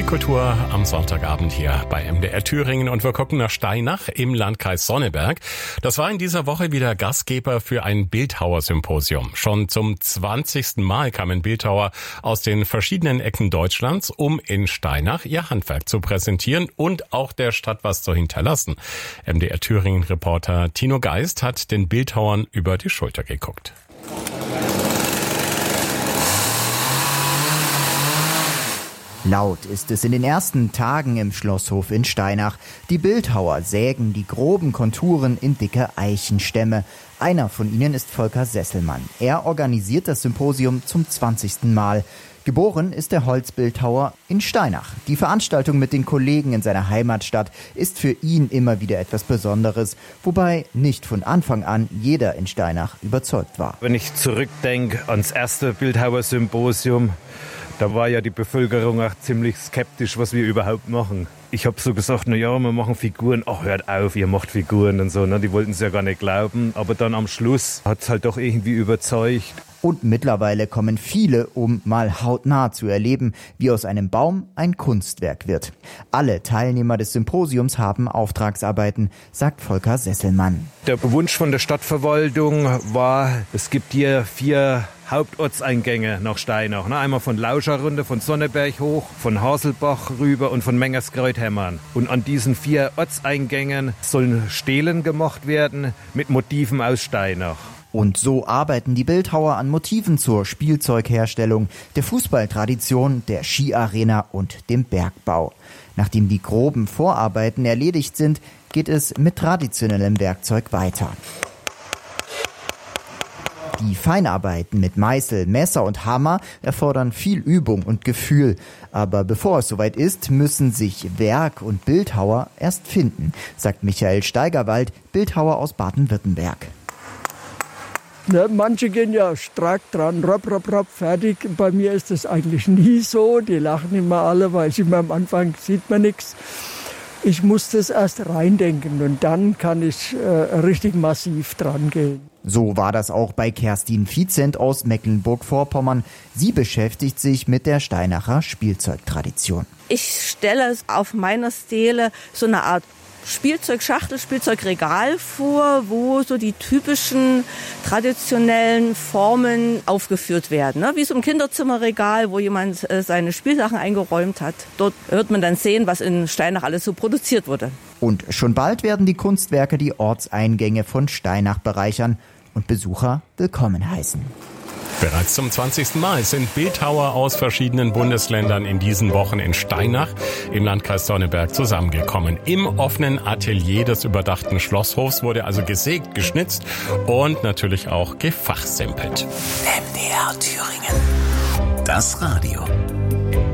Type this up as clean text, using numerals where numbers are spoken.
Musikkultur am Sonntagabend hier bei MDR Thüringen und wir gucken nach Steinach im Landkreis Sonneberg. Das war in dieser Woche wieder Gastgeber für ein Bildhauersymposium. Schon zum 20. Mal kamen Bildhauer aus den verschiedenen Ecken Deutschlands, um in Steinach ihr Handwerk zu präsentieren und auch der Stadt was zu hinterlassen. MDR Thüringen-Reporter Tino Geist hat den Bildhauern über die Schulter geguckt. Laut ist es in den ersten Tagen im Schlosshof in Steinach. Die Bildhauer sägen die groben Konturen in dicke Eichenstämme. Einer von ihnen ist Volker Sesselmann. Er organisiert das Symposium zum 20. Mal. Geboren ist der Holzbildhauer in Steinach. Die Veranstaltung mit den Kollegen in seiner Heimatstadt ist für ihn immer wieder etwas Besonderes, wobei nicht von Anfang an jeder in Steinach überzeugt war. Wenn ich zurückdenke ans erste Bildhauersymposium, da war ja die Bevölkerung auch ziemlich skeptisch, was wir überhaupt machen. Ich habe so gesagt, na ja, wir machen Figuren. Ach, hört auf, ihr macht Figuren und so. Ne? Die wollten es ja gar nicht glauben. Aber dann am Schluss hat es halt doch irgendwie überzeugt. Und mittlerweile kommen viele, um mal hautnah zu erleben, wie aus einem Baum ein Kunstwerk wird. Alle Teilnehmer des Symposiums haben Auftragsarbeiten, sagt Volker Sesselmann. Der Wunsch von der Stadtverwaltung war, es gibt hier 4 Hauptortseingänge nach Steinach. Einmal von Lauscherrunde, von Sonneberg hoch, von Haselbach rüber und von Mengerskreuthämmern. Und an diesen 4 Ortseingängen sollen Stelen gemacht werden mit Motiven aus Steinach. Und so arbeiten die Bildhauer an Motiven zur Spielzeugherstellung, der Fußballtradition, der Skiarena und dem Bergbau. Nachdem die groben Vorarbeiten erledigt sind, geht es mit traditionellem Werkzeug weiter. Die Feinarbeiten mit Meißel, Messer und Hammer erfordern viel Übung und Gefühl. Aber bevor es soweit ist, müssen sich Werk und Bildhauer erst finden, sagt Michael Steigerwald, Bildhauer aus Baden-Württemberg. Ne, manche gehen ja strack dran, ropp, fertig. Bei mir ist das eigentlich nie so. Die lachen immer alle, weil am Anfang sieht man nichts. Ich muss das erst reindenken und dann kann ich richtig massiv dran gehen. So war das auch bei Kerstin Viehzent aus Mecklenburg-Vorpommern. Sie beschäftigt sich mit der Steinacher Spielzeugtradition. Ich stelle auf meiner Stele so eine Art Spielzeugschachtel, Spielzeugregal vor, wo so die typischen traditionellen Formen aufgeführt werden. Wie so ein Kinderzimmerregal, wo jemand seine Spielsachen eingeräumt hat. Dort wird man dann sehen, was in Steinach alles so produziert wurde. Und schon bald werden die Kunstwerke die Ortseingänge von Steinach bereichern und Besucher willkommen heißen. Bereits zum 20. Mal sind Bildhauer aus verschiedenen Bundesländern in diesen Wochen in Steinach im Landkreis Sonneberg zusammengekommen. Im offenen Atelier des überdachten Schlosshofs wurde also gesägt, geschnitzt und natürlich auch gefachsimpelt. MDR Thüringen. Das Radio.